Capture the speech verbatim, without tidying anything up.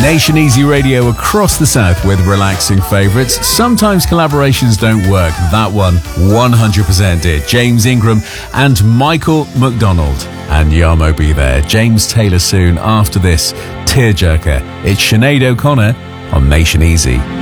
Nation Easy Radio across the south with relaxing favourites. Sometimes collaborations don't work. That one one hundred percent did. James Ingram and Michael McDonald. And Yarmo be there. James Taylor soon after this tearjerker. It's Sinead O'Connor on Nation Easy.